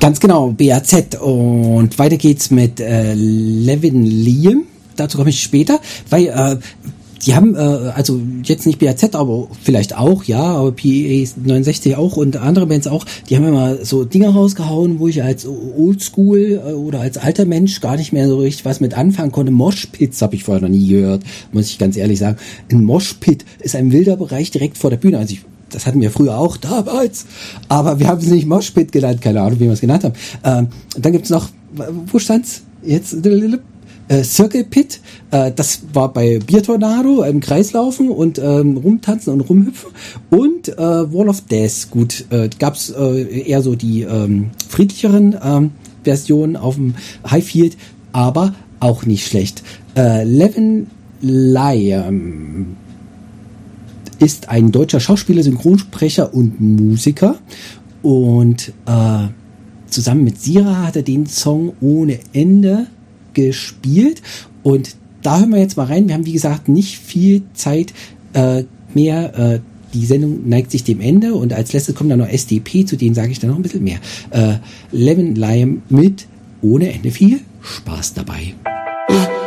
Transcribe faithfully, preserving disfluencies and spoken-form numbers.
Ganz genau, B A Z. Und weiter geht's mit äh, Levin Liam. Dazu komme ich später, weil äh, die haben, äh, also jetzt nicht B A Z, aber vielleicht auch, ja, aber P A neunundsechzig auch und andere Bands auch, die haben immer so Dinge rausgehauen, wo ich als Oldschool äh, oder als alter Mensch gar nicht mehr so richtig was mit anfangen konnte. Moshpits habe ich vorher noch nie gehört, muss ich ganz ehrlich sagen. Ein Moshpit ist ein wilder Bereich direkt vor der Bühne. Also ich, das hatten wir früher auch damals, aber wir haben es nicht Moshpit genannt, keine Ahnung, wie wir es genannt haben. Ähm, dann gibt's noch, wo stand's jetzt? Äh, Circle Pit, äh, das war bei Biertornado im Kreislaufen und ähm, rumtanzen und rumhüpfen und äh, Wall of Death, gut, äh, gab's äh, eher so die ähm, friedlicheren ähm, Versionen auf dem Highfield, aber auch nicht schlecht. Äh, Levin Liam ist ein deutscher Schauspieler, Synchronsprecher und Musiker und äh, zusammen mit Sira hat er den Song Ohne Ende gespielt und da hören wir jetzt mal rein. Wir haben, wie gesagt, nicht viel Zeit äh, mehr. Äh, die Sendung neigt sich dem Ende und als letztes kommt dann noch S D P, zu denen sage ich dann noch ein bisschen mehr. Äh, Levin Liam mit Ohne Ende. Viel Spaß dabei.